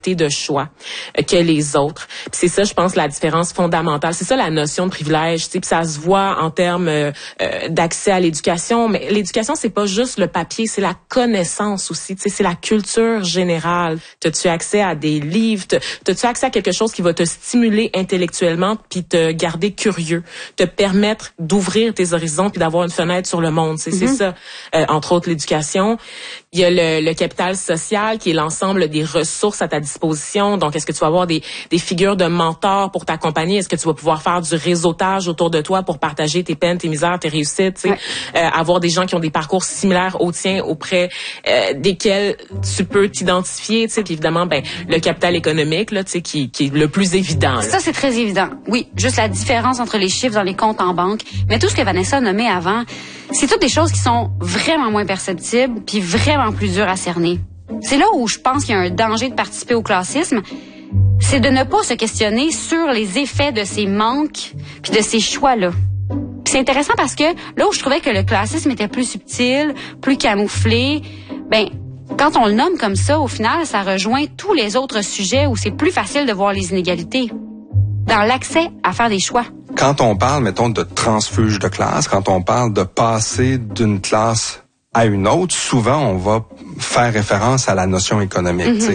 de choix que les autres. Puis c'est ça, je pense, la différence fondamentale. C'est ça la notion de privilège. Puis ça se voit en termes d'accès à l'éducation. Mais l'éducation, c'est pas juste le papier, c'est la connaissance aussi. C'est la culture générale. T'as-tu accès à des livres? T'as-tu accès à quelque chose qui va te stimuler intellectuellement puis te garder curieux, te permettre d'ouvrir tes horizons puis d'avoir une fenêtre sur le monde. C'est ça, entre autres, l'éducation. Il y a le capital social qui est l'ensemble des ressources à ta disposition. Donc, est-ce que tu vas avoir des figures de mentors pour t'accompagner? Est-ce que tu vas pouvoir faire du réseautage autour de toi pour partager tes peines, tes misères, tes réussites? Ouais. Avoir des gens qui ont des parcours similaires aux tiens auprès desquels tu peux t'identifier. Puis évidemment, le capital économique là, qui est le plus évident. Là. Ça, c'est très évident. Oui, juste la différence entre les chiffres dans les comptes en banque. Mais tout ce que Vanessa a nommé avant, c'est toutes des choses qui sont vraiment moins perceptibles puis vraiment plus dures à cerner. C'est là où je pense qu'il y a un danger de participer au classisme, c'est de ne pas se questionner sur les effets de ces manques puis de ces choix-là. Puis c'est intéressant parce que là où je trouvais que le classisme était plus subtil, plus camouflé, quand on le nomme comme ça, au final, ça rejoint tous les autres sujets où c'est plus facile de voir les inégalités dans l'accès à faire des choix. Quand on parle, mettons, de transfuge de classe, quand on parle de passer d'une classe à une autre, souvent, on va faire référence à la notion économique, tu sais.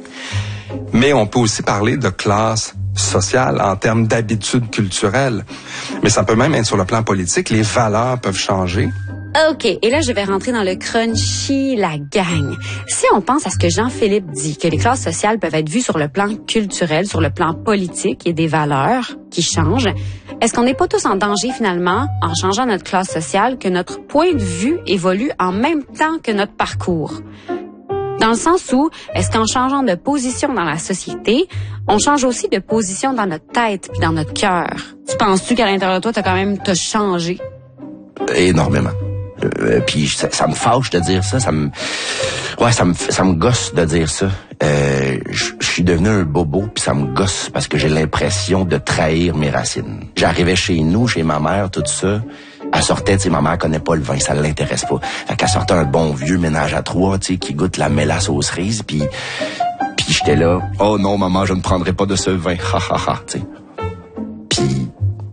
Mais on peut aussi parler de classe sociale en termes d'habitudes culturelles. Mais ça peut même être sur le plan politique. Les valeurs peuvent changer. OK. Et là, je vais rentrer dans le crunchy, la gang. Si on pense à ce que Jean-Philippe dit, que les classes sociales peuvent être vues sur le plan culturel, sur le plan politique et des valeurs qui changent, est-ce qu'on n'est pas tous en danger finalement, en changeant notre classe sociale, que notre point de vue évolue en même temps que notre parcours? Dans le sens où, est-ce qu'en changeant de position dans la société, on change aussi de position dans notre tête puis dans notre cœur? Tu penses-tu qu'à l'intérieur de toi, t'as changé? Énormément. Puis ça me fâche de dire ça, ça me gosse de dire ça. Je suis devenu un bobo puis ça me gosse parce que j'ai l'impression de trahir mes racines. J'arrivais chez nous, chez ma mère, tout ça. Elle sortait, tu sais, ma mère connaît pas le vin, ça l'intéresse pas. Fait qu'elle sortait un bon vieux ménage à trois, tu sais, qui goûte la mélasse aux cerises, puis j'étais là, oh non maman, je ne prendrai pas de ce vin, ha ha ha, tu sais. Puis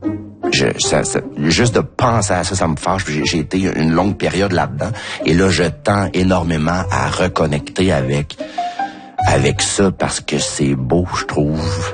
juste de penser à ça, ça me fâche. J'ai été une longue période là-dedans. Et là, je tends énormément à reconnecter avec ça parce que c'est beau, je trouve.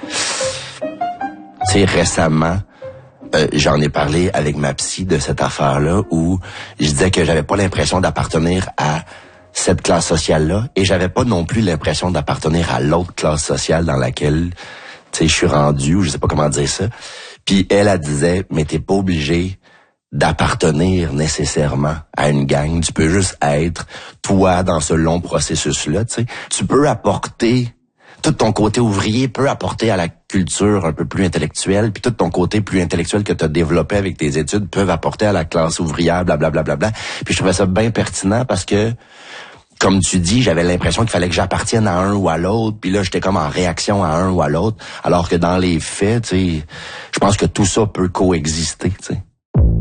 Tu sais, récemment, j'en ai parlé avec ma psy de cette affaire-là où je disais que j'avais pas l'impression d'appartenir à cette classe sociale-là et j'avais pas non plus l'impression d'appartenir à l'autre classe sociale dans laquelle, tu sais, je suis rendu ou je sais pas comment dire ça. Puis elle disait, mais t'es pas obligé d'appartenir nécessairement à une gang. Tu peux juste être toi dans ce long processus-là, tu sais. Tu peux apporter, tout ton côté ouvrier peut apporter à la culture un peu plus intellectuelle, puis tout ton côté plus intellectuel que tu as développé avec tes études peuvent apporter à la classe ouvrière, blablabla. Bla, bla, bla. Puis je trouvais ça bien pertinent parce que, comme tu dis, j'avais l'impression qu'il fallait que j'appartienne à un ou à l'autre, puis là, j'étais comme en réaction à un ou à l'autre, alors que dans les faits, tu sais, je pense que tout ça peut coexister, tu sais.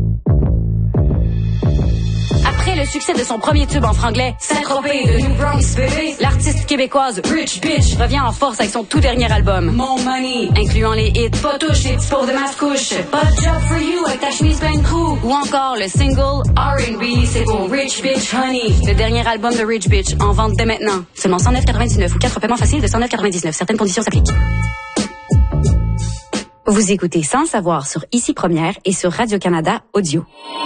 Après le succès de son premier tube en franglais, Saint-Tropez de New Bronx, bébé, l'artiste québécoise Rich Bitch revient en force avec son tout dernier album, Mon Money, incluant les hits Pas touche, les petits pots de mascouche, Pas de job for you avec ta chemise pleine crew, ou encore le single R&B, c'est pour Rich Bitch Honey, le dernier album de Rich Bitch, en vente dès maintenant. Seulement 109,99 ou 4 paiements faciles de 109,99. Certaines conditions s'appliquent. Vous écoutez Sans savoir sur Ici Première et sur Radio-Canada Audio.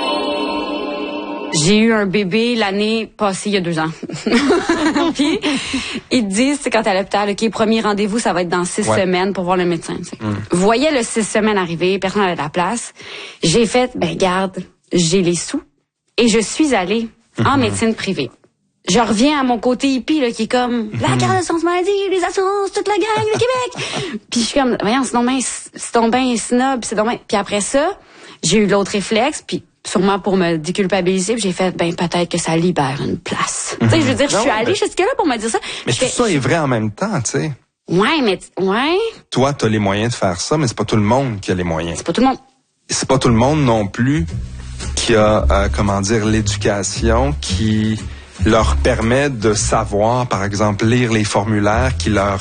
J'ai eu un bébé l'année passée, il y a 2 ans. Puis, ils te disent, c'est quand t'es à l'hôpital, OK, premier rendez-vous, ça va être dans 6 semaines pour voir le médecin. Voyais le 6 semaines arriver, personne n'avait de la place. J'ai fait, garde, j'ai les sous. Et je suis allée en médecine privée. Je reviens à mon côté hippie, là, qui est comme, la carte d'assurance maladie, les assurances, toute la gang, le Québec. Puis je suis comme, voyons, c'est donc ben snob, c'est donc ben... Puis après ça, j'ai eu l'autre réflexe, puis sûrement pour me déculpabiliser, puis j'ai fait, peut-être que ça libère une place. Tu sais, je veux dire, je suis allée jusque-là pour me dire ça. Mais tout ça est vrai en même temps, tu sais. Ouais. Toi, t'as les moyens de faire ça, mais c'est pas tout le monde qui a les moyens. C'est pas tout le monde. C'est pas tout le monde non plus qui a, l'éducation qui leur permet de savoir, par exemple, lire les formulaires qui leur